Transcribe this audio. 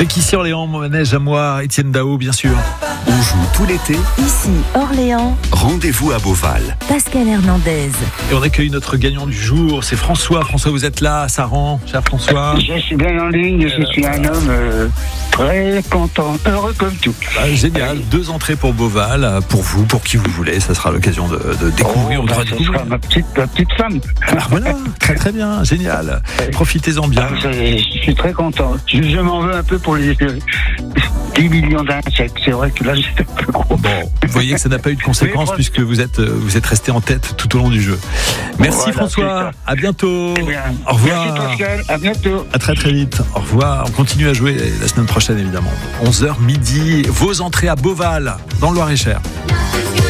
Avec ici Orléans, mon manège à moi, Étienne Dao, bien sûr. On joue tout l'été. Ici Orléans, Rendez-vous à Beauval. Pascal Hernandez. Et on accueille notre gagnant du jour, c'est François. François, vous êtes là, ça rend, cher François. Je suis bien en ligne, je suis un homme très content, heureux comme tout. Génial, 2 entrées pour Beauval, pour vous, pour qui vous voulez. Ça sera l'occasion de découvrir. Ce sera ma petite femme. Alors voilà, très très bien, génial. Profitez-en bien. Je suis très content. Je m'en veux un peu pour les 10 millions d'insectes. C'est vrai que là, j'étais un peu gros. Bon, vous voyez que ça n'a pas eu de conséquences puisque vous êtes resté en tête tout au long du jeu. Merci Voilà, François, à bientôt. Eh bien, Au revoir. Merci Pascal, à bientôt. À très très vite. Au revoir. On continue à jouer la semaine prochaine évidemment. 11h midi, vos entrées à Beauval, dans le Loir-et-Cher.